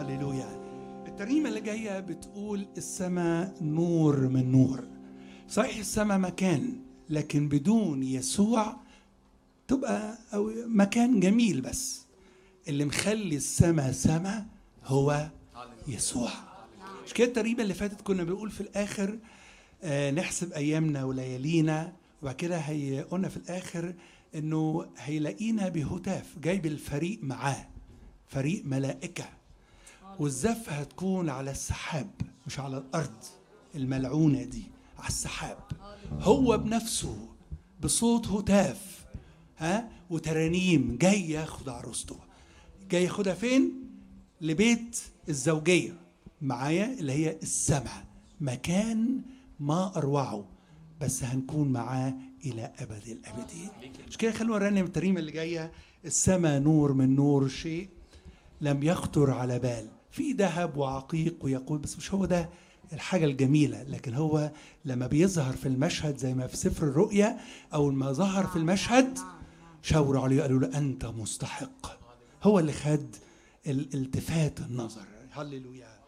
هللويا. الترنيمة اللي جاية بتقول السماء نور من نور. صحيح السماء مكان، لكن بدون يسوع تبقى أو مكان جميل، بس اللي مخلي السماء سماء هو يسوع. مش كده الترنيمة اللي فاتت كنا بنقول في الآخر نحسب أيامنا وليالينا، وبعد كده قلنا في الآخر إنه هيلاقينا بهتاف جايب الفريق معاه، فريق ملائكة، والزفة هتكون على السحاب مش على الأرض الملعونة دي، على السحاب. هو بنفسه بصوت هتاف وترانيم جاي ياخد عروسته. جاي ياخدها فين؟ لبيت الزوجية معايا اللي هي السماء، مكان ما أروعه، بس هنكون معاه إلى أبد الأبدين. مش كده خلونا نرنم الترنيمة اللي جاية، السماء نور من نور، شيء لم يخطر على بال. في ذهب وعقيق ويقول، بس مش هو ده الحاجة الجميلة، لكن هو لما بيظهر في المشهد زي ما في سفر الرؤيا، أول ما ظهر في المشهد شاوروا عليه قالوا له أنت مستحق. هو اللي خد الالتفات النظر. هللويا.